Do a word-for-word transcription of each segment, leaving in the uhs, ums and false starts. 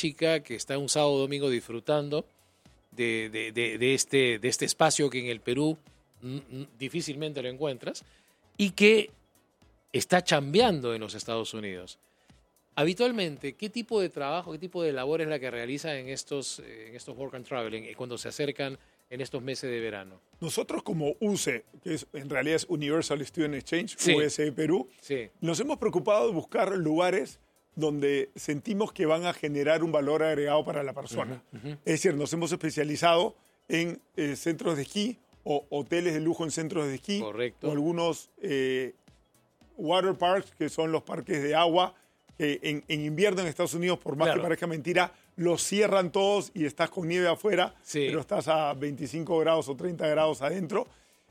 chica que está un sábado o domingo disfrutando de, de, de, de, este, de este espacio que en el Perú mm, mm, difícilmente lo encuentras y que está chambeando en los Estados Unidos. Habitualmente, ¿qué tipo de trabajo, qué tipo de labor es la que realiza en estos, en estos Work and Travel, cuando se acercan en estos meses de verano? Nosotros como U C E, que es, en realidad es Universal Student Exchange, sí. U S E Perú, sí. nos hemos preocupado de buscar lugares donde sentimos que van a generar un valor agregado para la persona. Uh-huh, uh-huh. Es decir, nos hemos especializado en eh, centros de esquí o hoteles de lujo en centros de esquí. Correcto. O algunos eh, water parks, que son los parques de agua, que en, en invierno en Estados Unidos, por más claro. que parezca mentira, los cierran todos y estás con nieve afuera, sí. pero estás a veinticinco grados o treinta grados adentro.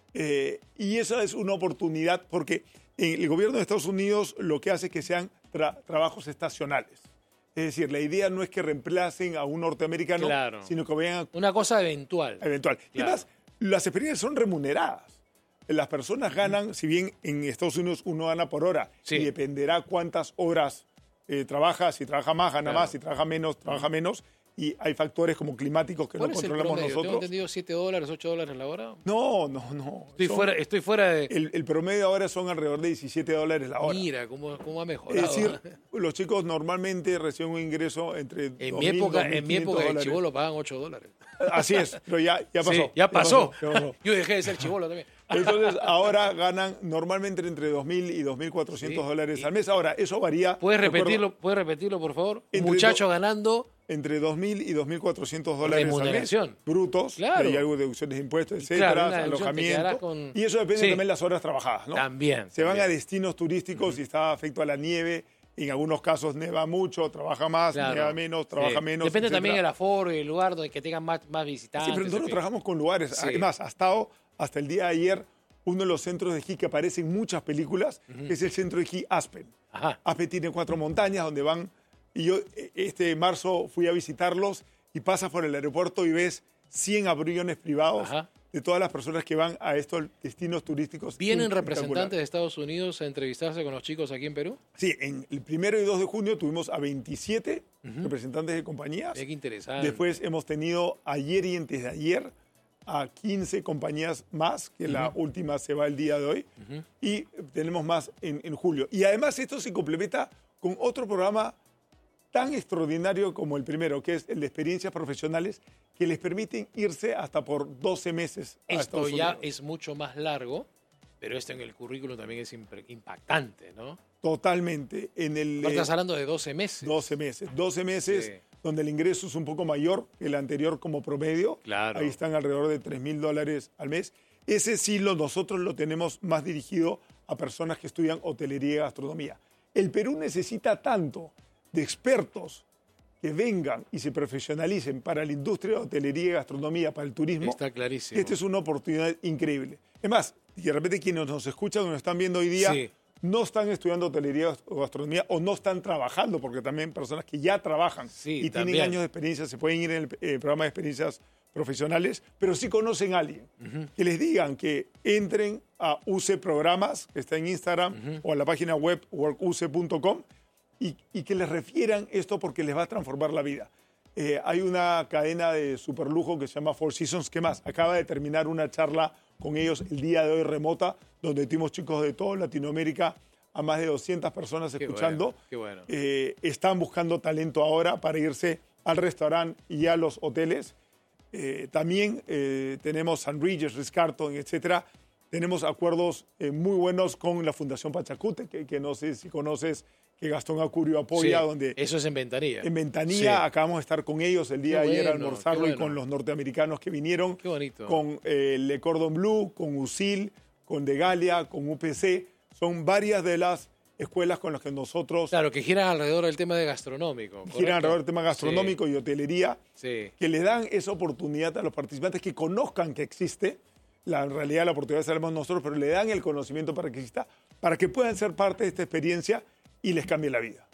Eh, y esa es una oportunidad porque el gobierno de Estados Unidos lo que hace es que sean tra- trabajos estacionales. Es decir, la idea no es que reemplacen a un norteamericano, claro. sino que vayan a... Una cosa eventual. Eventual. Claro. Y además, las experiencias son remuneradas. Las personas ganan, uh-huh. si bien en Estados Unidos uno gana por hora, sí. y dependerá cuántas horas eh, trabaja, si trabaja más, gana claro. más, si trabaja menos, trabaja uh-huh. menos. Y hay factores como climáticos que no controlamos nosotros. ¿Tengo entendido siete dólares, ocho dólares la hora? No, no, no. Estoy, son, fuera, estoy fuera de... El, el promedio ahora son alrededor de diecisiete dólares la hora. Mira, cómo, cómo ha mejorado. Es decir, los chicos normalmente reciben un ingreso entre en dos mi mil, época, dos mil En mi época dólares. el chivolo pagaban ocho dólares. Así es, pero ya, ya pasó. Sí, ya, pasó. ya pasó. Yo dejé de ser chivolo también. Entonces, ahora ganan normalmente entre dos mil y dos mil cuatrocientos sí, dólares al mes. Ahora, eso varía. ¿Puedes repetirlo, ¿puedes repetirlo por favor? Un muchacho do, ganando... Entre dos mil y dos mil cuatrocientos dólares al mes. Brutos. Claro. Hay algo de deducciones de impuestos, etcétera, claro, alojamiento. Con... Y eso depende sí. también de las horas trabajadas, ¿no? También. Se van también. a destinos turísticos uh-huh. y está afecto a la nieve. En algunos casos neva mucho, trabaja más, claro. neva menos, trabaja sí. menos. Depende etcétera. también del aforo y el lugar donde que tengan más, más visitantes. Sí, pero nosotros en fin. trabajamos con lugares. Sí. Además, ha estado hasta el día de ayer uno de los centros de esquí que aparece en muchas películas, uh-huh. que es el centro de esquí Aspen. Ajá. Aspen tiene cuatro montañas donde van... Y yo este marzo fui a visitarlos y pasas por el aeropuerto y ves cien aviones privados Ajá. de todas las personas que van a estos destinos turísticos. ¿Vienen representantes de Estados Unidos a entrevistarse con los chicos aquí en Perú? Sí, en el primero y dos de junio tuvimos a veintisiete uh-huh. representantes de compañías. Qué interesante. Después hemos tenido ayer y antes de ayer a quince compañías más, que uh-huh. la última se va el día de hoy. Uh-huh. Y tenemos más en, en julio. Y además esto se complementa con otro programa tan extraordinario como el primero, que es el de experiencias profesionales, que les permiten irse hasta por doce meses a Esto Estados ya Unidos. Es mucho más largo, pero esto en el currículum también es impactante, ¿no? Totalmente. En el, no estás hablando de doce meses. doce meses. doce meses sí. donde el ingreso es un poco mayor que el anterior como promedio. Claro. Ahí están alrededor de tres mil dólares al mes. Ese sí lo, nosotros lo tenemos más dirigido a personas que estudian hotelería y gastronomía. El Perú necesita tanto de expertos que vengan y se profesionalicen para la industria de hotelería y gastronomía, para el turismo. Está clarísimo. Esta es una oportunidad increíble. Es más, y de repente quienes nos escuchan o nos están viendo hoy día sí. no están estudiando hotelería o gastronomía o no están trabajando, porque también personas que ya trabajan sí, y también. tienen años de experiencia se pueden ir en el eh, programa de experiencias profesionales, pero sí conocen a alguien. Uh-huh. Que les digan que entren a U C E Programas, que está en Instagram, uh-huh. o a la página web work u c e punto com, Y, y que les refieran esto porque les va a transformar la vida. Eh, hay una cadena de superlujo que se llama Four Seasons. ¿Qué más? Acaba de terminar una charla con ellos el día de hoy remota, donde tuvimos chicos de toda Latinoamérica, a más de doscientas personas qué escuchando. Bueno, qué bueno. Eh, están buscando talento ahora para irse al restaurante y a los hoteles. Eh, también eh, tenemos San Regis, Ritz-Carlton, etcétera. Tenemos acuerdos eh, muy buenos con la Fundación Pachacute, que, que no sé si conoces, que Gastón Acurio apoya. Sí, donde eso es en Ventanilla. En Ventanilla sí. acabamos de estar con ellos el día qué de ayer bueno, a almorzarlo bueno. y con los norteamericanos que vinieron. Qué bonito. Con eh, Le Cordon Bleu, con U S I L, con De Galia, con U P C. Son varias de las escuelas con las que nosotros... Claro, que giran alrededor del tema de gastronómico. Giran ¿correcto? alrededor del tema gastronómico sí. y hotelería. Sí. Que le dan esa oportunidad a los participantes que conozcan que existe. La, en realidad la oportunidad sabemos nosotros, pero le dan el conocimiento para que exista, para que puedan ser parte de esta experiencia y les cambie la vida.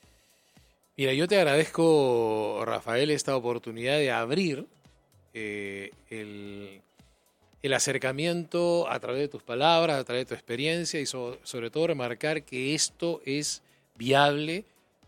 Mira, yo te agradezco, Rafael, esta oportunidad de abrir eh, el, el acercamiento a través de tus palabras, a través de tu experiencia y so, sobre todo remarcar que esto es viable,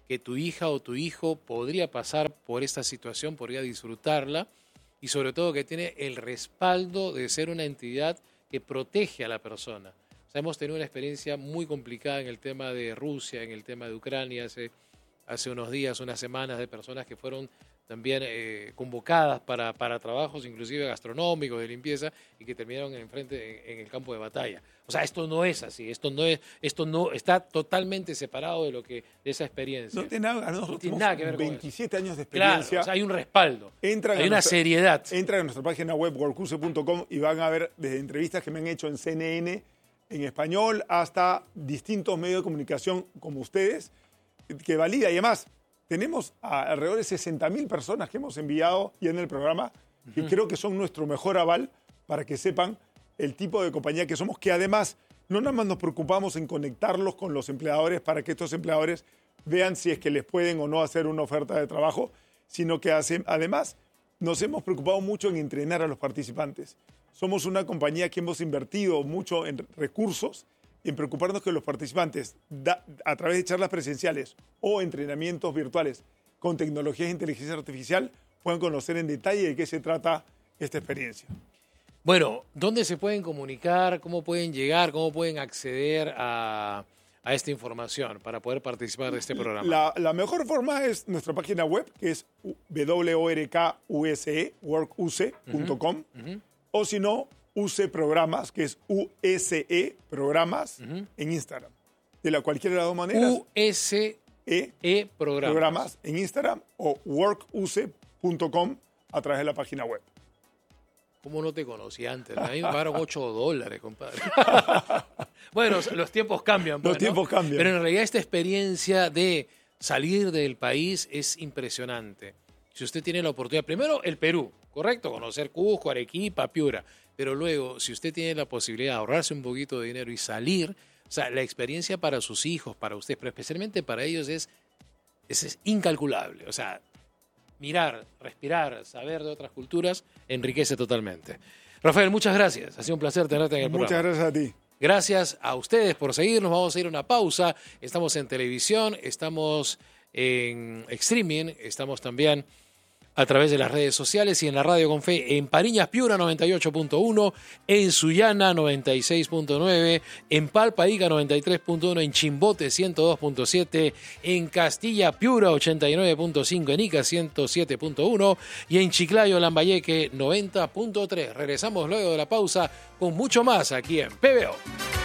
que tu hija o tu hijo podría pasar por esta situación, podría disfrutarla y sobre todo que tiene el respaldo de ser una entidad que protege a la persona. O sea, hemos tenido una experiencia muy complicada en el tema de Rusia, en el tema de Ucrania, hace, hace unos días, unas semanas, de personas que fueron también eh, convocadas para, para trabajos inclusive gastronómicos, de limpieza, y que terminaron enfrente en, en el campo de batalla. O sea, esto no es así, esto no es, esto no está totalmente separado de lo que de esa experiencia. No tiene nada, nosotros no tiene nada que ver con veintisiete eso. años de experiencia. Claro, o sea, hay un respaldo, Entran hay una nuestra, seriedad. Entran a nuestra página web work U C E punto com y van a ver desde entrevistas que me han hecho en C N N en español hasta distintos medios de comunicación como ustedes, que valida. Y además, tenemos a alrededor de sesenta mil personas que hemos enviado ya en el programa, que uh-huh. creo que son nuestro mejor aval para que sepan el tipo de compañía que somos, que además no nada más nos preocupamos en conectarlos con los empleadores para que estos empleadores vean si es que les pueden o no hacer una oferta de trabajo, sino que hace, además nos hemos preocupado mucho en entrenar a los participantes. Somos una compañía que hemos invertido mucho en recursos, en preocuparnos que los participantes, da, a través de charlas presenciales o entrenamientos virtuales con tecnologías de inteligencia artificial, puedan conocer en detalle de qué se trata esta experiencia. Bueno, ¿dónde se pueden comunicar? ¿Cómo pueden llegar? ¿Cómo pueden acceder a, a esta información para poder participar de este programa? La, la mejor forma es nuestra página web, que es W O R K U S E, work U C E punto com, uh-huh. uh-huh. o si no, U C E Programas, que es U S E Programas, uh-huh. en Instagram. De la cualquiera de las dos maneras. U S E Programas. Programas en Instagram o work U C E punto com a través de la página web. ¿Cómo no te conocí antes? A mí me pagaron ocho dólares, compadre. Bueno, los tiempos cambian. Pues, los tiempos ¿no? cambian. Pero en realidad esta experiencia de salir del país es impresionante. Si usted tiene la oportunidad, primero el Perú, ¿correcto? Conocer Cusco, Arequipa, Piura. Pero luego, si usted tiene la posibilidad de ahorrarse un poquito de dinero y salir, o sea, la experiencia para sus hijos, para usted, pero especialmente para ellos es, es, es incalculable. O sea, mirar, respirar, saber de otras culturas enriquece totalmente. Rafael, muchas gracias. Ha sido un placer tenerte en el muchas programa. Muchas gracias a ti. Gracias a ustedes por seguirnos. Vamos a ir a una pausa. Estamos en televisión, estamos en streaming, estamos también a través de las redes sociales y en la radio con fe en Pariñas Piura noventa y ocho punto uno, en Sullana noventa y seis punto nueve, en Palpa Ica noventa y tres punto uno, en Chimbote ciento dos punto siete, en Castilla Piura ochenta y nueve punto cinco, en Ica ciento siete punto uno y en Chiclayo Lambayeque noventa punto tres. Regresamos luego de la pausa con mucho más aquí en P B O.